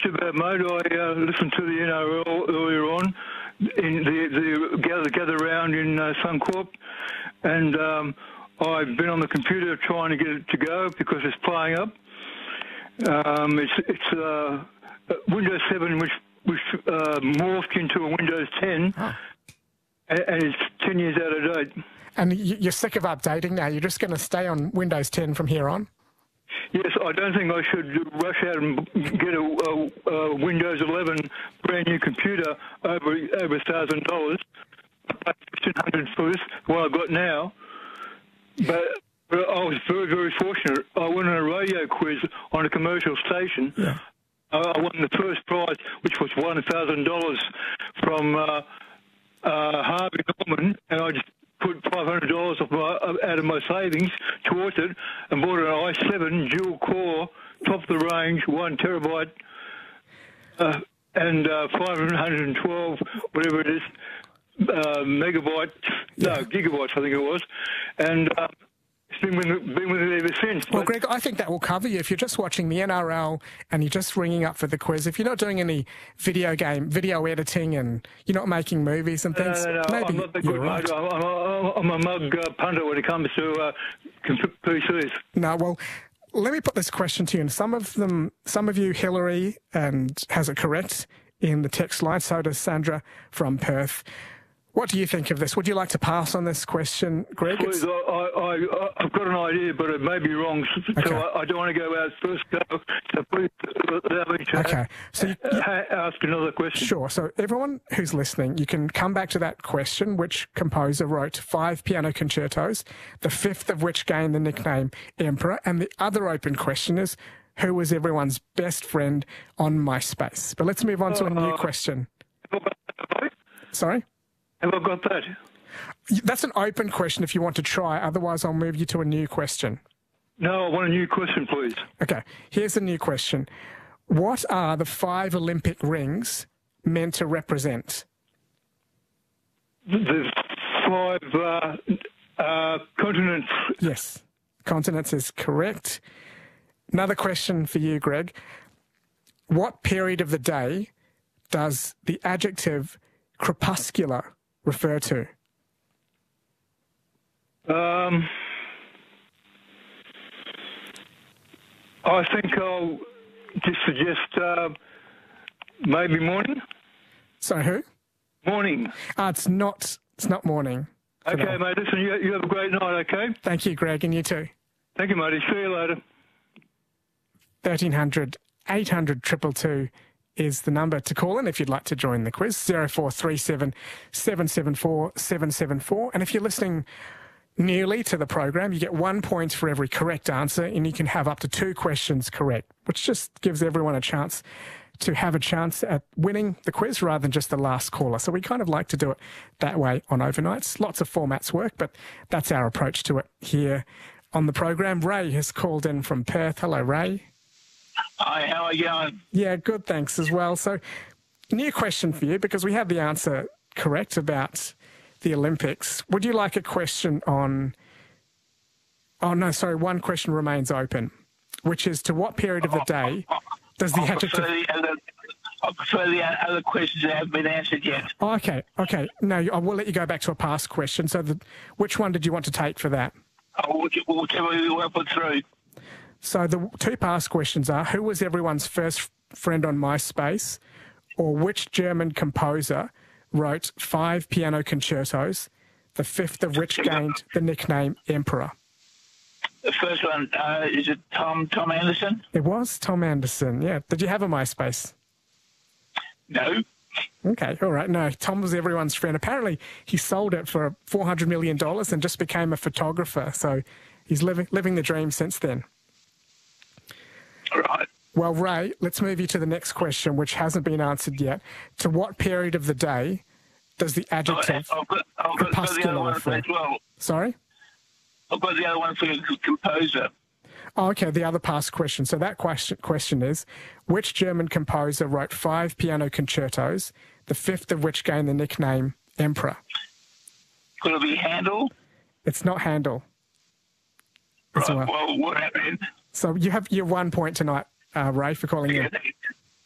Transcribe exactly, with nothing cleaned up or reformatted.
about, mate. I uh, listened to the N R L earlier on, in the, the gather, gather round in uh, Suncorp, and um, I've been on the computer trying to get it to go because it's playing up. Um, it's it's uh, Windows seven, which, which uh, morphed into a Windows ten, huh. and, and it's ten years out of date. And you're sick of updating now? You're just going to stay on Windows ten from here on? Yes, I don't think I should rush out and get a, a, a Windows eleven brand new computer over over a thousand dollars. Fifteen hundred for this, what I've got now. But, but I was very, very fortunate. I won a radio quiz on a commercial station. Yeah. I, I won the first prize, which was one thousand dollars from uh, uh, Harvey Norman, and I just put five hundred dollars off my, out of my savings towards it and bought an i seven dual core, top of the range, one terabyte, uh, and uh, five hundred twelve, whatever it is, uh, megabytes, yeah. no, gigabytes, I think it was. And uh, it's been with, been with it ever since. Well, Greg, I think that will cover you. If you're just watching the N R L and you're just ringing up for the quiz, if you're not doing any video game, video editing and you're not making movies and things, no, no, no, maybe I'm not that you're good, right. mate. I'm, I'm, I'm a mug uh, punter when it comes to uh, P Cs. No, well, let me put this question to you. And some of them, some of you, Hillary, and has it correct in the text line. So does Sandra from Perth. What do you think of this? Would you like to pass on this question, Greg? Please, I, I, I've got an idea, but it may be wrong, so okay. I, I don't want to go out first go, so please allow me to okay. so you, you, ask another question. Sure. So everyone who's listening, you can come back to that question, which composer wrote five piano concertos, the fifth of which gained the nickname Emperor, and the other open question is, who was everyone's best friend on MySpace? But let's move on to a new uh, question. Sorry? Have I got that? That's an open question if you want to try. Otherwise, I'll move you to a new question. No, I want a new question, please. Okay, here's a new question. What are the five Olympic rings meant to represent? The five uh, uh, continents. Yes, continents is correct. Another question for you, Greg. What period of the day does the adjective crepuscular refer to? Um, I think I'll just suggest uh, maybe morning. So who? Morning. Uh, it's not. It's not morning. Okay, that. mate. Listen, you, you have a great night. Okay. Thank you, Greg, and you too. Thank you, matey. See you later. thirteen hundred, eight hundred, two two two is the number to call in if you'd like to join the quiz, zero four three seven, seven seven four, seven seven four. And if you're listening newly to the program, you get one point for every correct answer, and you can have up to two questions correct, which just gives everyone a chance to have a chance at winning the quiz rather than just the last caller. So we kind of like to do it that way on overnights. Lots of formats work, but that's our approach to it here on the program. Ray has called in from Perth. Hello, Ray. Hi, how are you going? Yeah, good, thanks as well. So, new question for you, because we had the answer correct about the Olympics. Would you like a question on... Oh, no, sorry, one question remains open, which is, to what period of the day does the I adjective... prefer the other, I prefer the other questions that haven't been answered yet. Oh, okay, okay. No, I will let you go back to a past question. So, the, which one did you want to take for that? Oh, whichever you want to put through. So the two past questions are, who was everyone's first friend on MySpace, or which German composer wrote five piano concertos, the fifth of which gained the nickname Emperor? The first one, uh, is it Tom Tom Anderson? It was Tom Anderson, yeah. Did you have a MySpace? No. Okay, all right. No, Tom was everyone's friend. Apparently, he sold it for four hundred million dollars and just became a photographer. So he's living living the dream since then. All right. Well, Ray, let's move you to the next question, which hasn't been answered yet. To what period of the day does the adjective I've got, I've got, got the other one refer? as well. Sorry? I've got the other one for the composer. Oh, okay, the other past question. So that question, question is, which German composer wrote five piano concertos, the fifth of which gained the nickname Emperor? Could it be Handel? It's not Handel. Right, well. well, what happened? So you have your one point tonight, uh, Ray, for calling yeah, in.